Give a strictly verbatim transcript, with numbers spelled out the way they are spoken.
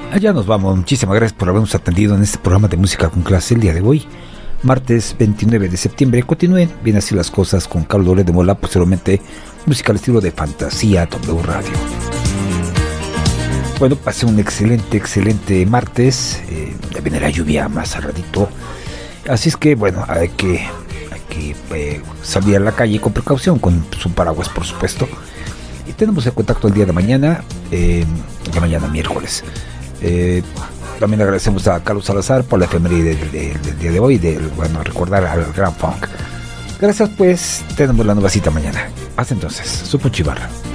Allá nos vamos. Muchísimas gracias por habernos atendido en este programa de Música con Clase el día de hoy, martes veintinueve de septiembre. Continúen bien así las cosas con Carlos Dolores de Mola, posteriormente música al estilo de Fantasía W Radio. Bueno, pasé un excelente, excelente martes. Eh, ya viene la lluvia más al ratito. Así es que, bueno, hay que, hay que eh, salir a la calle con precaución, con su paraguas, por supuesto. Y tenemos el contacto el día de mañana, eh, de mañana miércoles. Eh, también agradecemos a Carlos Salazar por la efeméride del, del, del día de hoy, del, bueno, recordar al Gran Funk. Gracias, pues, tenemos la nueva cita mañana. Hasta entonces, su Ponchibarra.